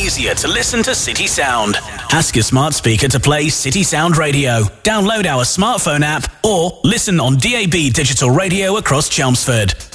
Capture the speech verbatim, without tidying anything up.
easier to listen to City Sound. Ask your smart speaker to play City Sound Radio. Download our smartphone app or listen on D A B digital radio across Chelmsford.